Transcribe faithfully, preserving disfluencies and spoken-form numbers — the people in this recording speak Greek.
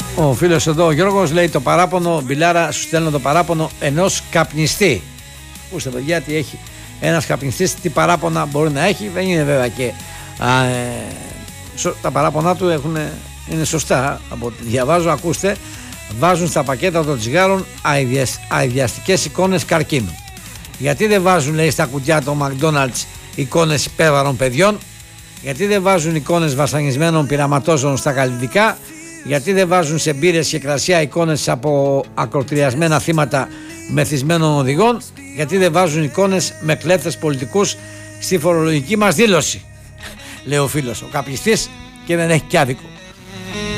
Ο φίλος εδώ ο Γιώργος λέει το παράπονο, Μπιλάρα, σου στέλνω το παράπονο ενός καπνιστή. Ακούστε παιδιά τι έχει ένας καπνιστής, τι παράπονα μπορεί να έχει. Δεν είναι βέβαια και α, ε, σο, τα παράπονά του έχουν, είναι σωστά από ό,τι διαβάζω. Ακούστε, βάζουν στα πακέτα των τσιγάρων αειδιαστικές εικόνες καρκίνου. Γιατί δεν βάζουν, λέει, στα κουτιά των McDonald's εικόνες υπέβαρων παιδιών? Γιατί δεν βάζουν εικόνες βασανισμένων πειραματόζων στα καλλιτικά? Γιατί δεν βάζουν σε μπύρες και κρασιά εικόνες από ακροτηριασμένα θύματα μεθυσμένων οδηγών? Γιατί δεν βάζουν εικόνες με κλέφτες πολιτικούς στη φορολογική μας δήλωση? Λέει ο φίλος, ο καπιστής, και δεν έχει και άδικο.